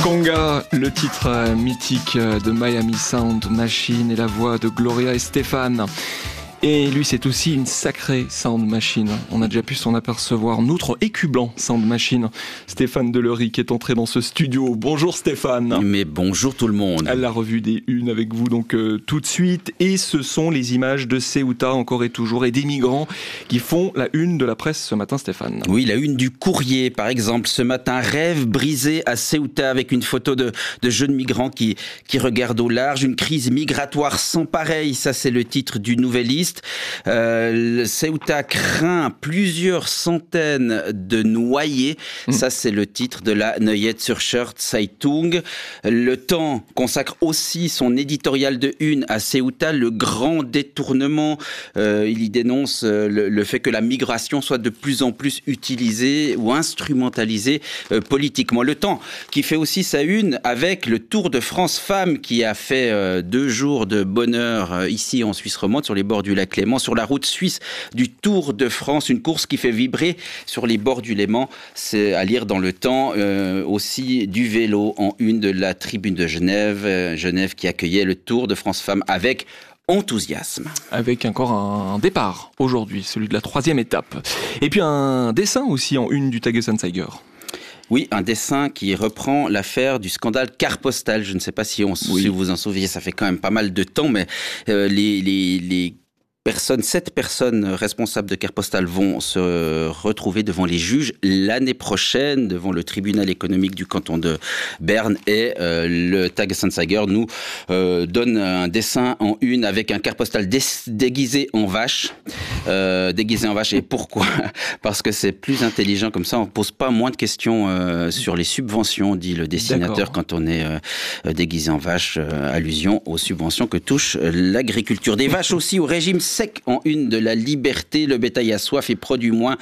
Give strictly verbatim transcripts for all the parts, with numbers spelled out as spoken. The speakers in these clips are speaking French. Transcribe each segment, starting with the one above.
Conga, le titre euh, mythique de Miami Sound Machine et la voix de Gloria Estefan. Et lui, c'est aussi une sacrée sound machine. On a déjà pu s'en apercevoir. Notre écublant sound machine, Stéphane Delory, qui est entré dans ce studio. Bonjour Stéphane. Mais bonjour tout le monde. À la revue des Unes avec vous donc euh, tout de suite. Et ce sont les images de Ceuta encore et toujours et des migrants qui font la une de la presse ce matin, Stéphane. Oui, la une du Courrier, par exemple. Ce matin, rêve brisé à Ceuta avec une photo de, de jeunes migrants qui, qui regardent au large. Une crise migratoire sans pareil. Ça, c'est le titre du Nouvelliste. Euh, Ceuta craint plusieurs centaines de noyés. Mmh. Ça, c'est le titre de la Neues-Zürcher Zeitung. Le Temps consacre aussi son éditorial de une à Ceuta, le grand détournement. Euh, il y dénonce euh, le, le fait que la migration soit de plus en plus utilisée ou instrumentalisée euh, politiquement. Le Temps qui fait aussi sa une avec le Tour de France Femmes qui a fait euh, deux jours de bonheur euh, ici en Suisse romande sur les bords du lac Léman, sur la route suisse du Tour de France, une course qui fait vibrer sur les bords du Léman. C'est à lire dans le Temps. Euh, aussi du vélo en une de la Tribune de Genève, euh, Genève qui accueillait le Tour de France Femmes avec enthousiasme. Avec encore un départ aujourd'hui, celui de la troisième étape. Et puis un dessin aussi en une du Tages-Anzeiger. Oui, un dessin qui reprend l'affaire du scandale Carte Postale. Je ne sais pas si, on, oui. si vous vous en souvenez, ça fait quand même pas mal de temps, mais euh, les, les, les personnes, sept personnes responsables de Carte Postale vont se retrouver devant les juges l'année prochaine, devant le tribunal économique du canton de Berne. Et euh, le Tages-Anzeiger nous euh, donne un dessin en une avec un Carte Postale dé- déguisé en vache. Euh, déguisé en vache. Et pourquoi ? Parce que c'est plus intelligent comme ça. On ne pose pas moins de questions euh, sur les subventions, dit le dessinateur. D'accord. Quand on est euh, déguisé en vache. Euh, allusion aux subventions que touche l'agriculture. Des vaches aussi au régime sec en une de la Liberté. Le bétail a soif et produit moins.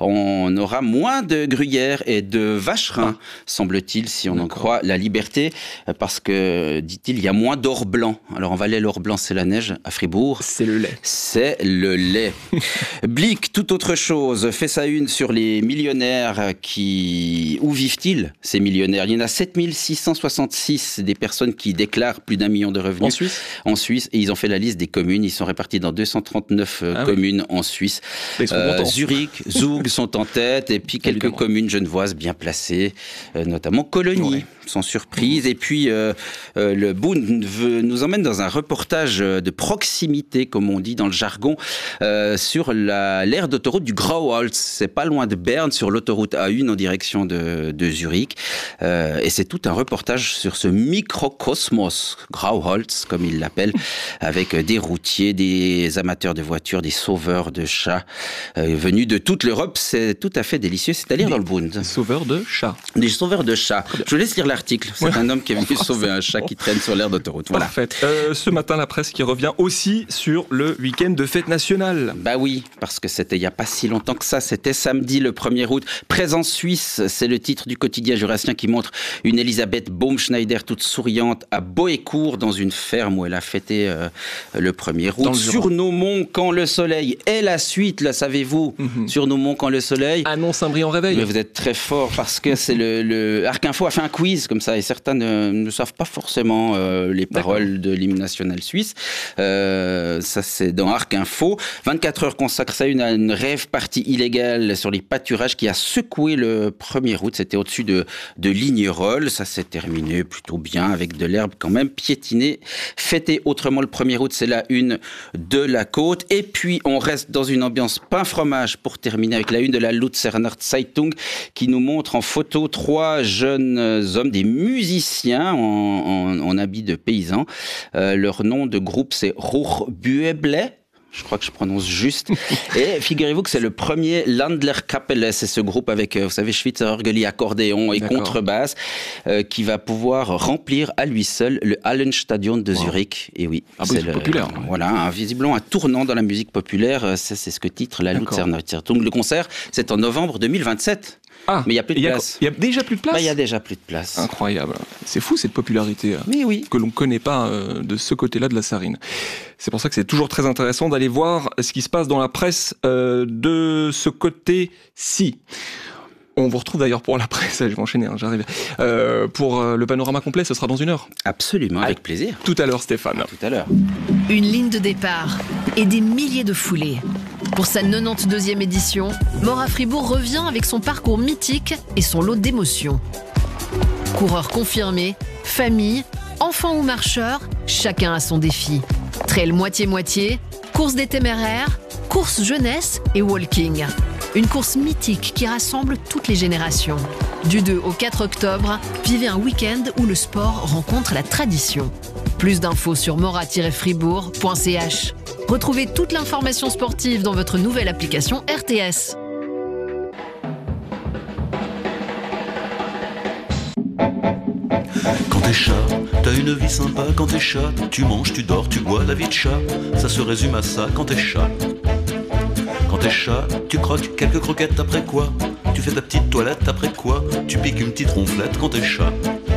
On aura moins de gruyères et de vacherins, ah. semble-t-il, si on D'accord. en croit la Liberté. Parce que, dit-il, il y a moins d'or blanc. Alors en Valais, l'or blanc, c'est la neige. À Fribourg, c'est le lait. C'est le lait. Blick, tout autre chose, fait sa une sur les millionnaires qui... Où vivent-ils, ces millionnaires ? Il y en a sept mille six cent soixante-six des personnes qui déclarent plus d'un million de revenus. En Suisse ? En Suisse. Et ils ont fait la liste des communes. Ils sont répartis dans deux cent trente-neuf ah communes oui. en Suisse. Euh, Zurich, Zug sont en tête. Et puis quelques Évidemment. communes genevoises bien placées, euh, notamment Colonie, ouais. sans surprise. Et puis euh, euh, le Bund veut, nous emmène dans un reportage de proximité, comme on dit dans le jargon, euh, sur la, l'aire d'autoroute du Grauholz. C'est pas loin de Berne, sur l'autoroute A un en direction de, de Zurich. Euh, et c'est tout un reportage sur ce microcosmos, Grauholz, comme ils l'appellent, avec des routiers, des amateurs de voitures, des sauveurs de chats, euh, venus de toute l'Europe. C'est tout à fait délicieux. C'est à lire des, dans le Bund. Des sauveurs de chats. Des sauveurs de chats. Je vous laisse lire l'article. C'est ouais. un homme qui est venu sauver un chat qui traîne sur l'aire d'autoroute. Voilà. Parfait. Euh, ce matin, la presse qui revient aussi sur le week-end de fête nationale. Bah oui, parce que c'était il n'y a pas si longtemps que ça. C'était samedi le premier août. Présence suisse, c'est le titre du quotidien jurassien qui montre une Elisabeth Baumschneider toute souriante à Boécourt dans une ferme où elle a fêté euh, le premier août. Sur nos monts quand le soleil est la suite, là savez-vous, mm-hmm. sur nos monts quand le soleil. Annonce un brillant réveil. Mais vous êtes très fort parce que c'est le, le Arc Info a fait un quiz comme ça et certains ne, ne savent pas forcément euh, les paroles D'accord. de l'hymne national suisse. Euh, ça c'est dans Arc Info. vingt-quatre heures consacre ça une, une rêve partie illégale sur les pâturages qui a secoué le premier août. C'était au-dessus de, de Lignerolles. Ça s'est terminé plutôt bien avec de l'herbe quand même piétinée. Fêté autrement le premier août, c'est la une de la côte. Et puis, on reste dans une ambiance pain fromage pour terminer avec la une de la Luzerner Zeitung qui nous montre en photo trois jeunes hommes, des musiciens en, en, en habits de paysans. Euh, leur nom de groupe, c'est Ruchbueble. Je crois que je prononce juste. Et figurez-vous que c'est le premier Landlerkapelle. C'est ce groupe avec, vous savez, Schweizer Orgeli, accordéon et D'accord. contrebasse, euh, qui va pouvoir remplir à lui seul le Hallenstadion de wow. Zurich. Et oui, ah c'est, bah, c'est le, populaire. Voilà, un, visiblement un tournant dans la musique populaire. C'est, c'est ce que titre la Luzerner Zeitung. Le concert, c'est en novembre deux mille vingt-sept. Ah, mais il n'y a plus de y a, place. Il y a déjà plus de place. Bah, il y a déjà plus de place. Incroyable. C'est fou cette popularité. Mais oui. Que l'on ne connaît pas euh, de ce côté-là de la Sarine. C'est pour ça que c'est toujours très intéressant d'aller voir ce qui se passe dans la presse euh, de ce côté-ci. On vous retrouve d'ailleurs pour la presse, je vais enchaîner, hein, j'arrive. Euh, pour euh, le panorama complet, ce sera dans une heure. Absolument, avec plaisir. Tout à l'heure, Stéphane. À tout à l'heure. Une ligne de départ et des milliers de foulées. Pour sa quatre-vingt-deuxième édition, Mora Fribourg revient avec son parcours mythique et son lot d'émotions. Coureurs confirmés, famille, enfants ou marcheurs, chacun a son défi. Trail moitié-moitié, course des téméraires, course jeunesse et walking. Une course mythique qui rassemble toutes les générations. Du deux au quatre octobre, vivez un week-end où le sport rencontre la tradition. Plus d'infos sur mora tiret fribourg point c h. Retrouvez toute l'information sportive dans votre nouvelle application R T S. Quand t'es chat, t'as une vie sympa. Quand t'es chat, tu manges, tu dors, tu bois la vie de chat. Ça se résume à ça quand t'es chat. Quand t'es chat, tu croques quelques croquettes après quoi? Tu fais ta petite toilette après quoi? Tu piques une petite ronflette quand t'es chat.